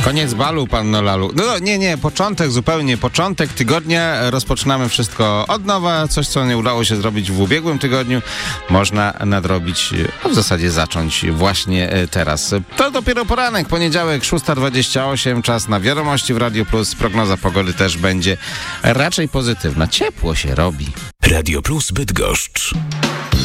Koniec balu, panno Lalu. No nie, początek tygodnia. Rozpoczynamy wszystko od nowa. Coś, co nie udało się zrobić w ubiegłym tygodniu, można nadrobić, a w zasadzie zacząć właśnie teraz. To dopiero poranek, poniedziałek, 6:28, czas na wiadomości w Radio Plus. Prognoza pogody też będzie raczej pozytywna. Ciepło się robi. Radio Plus Bydgoszcz.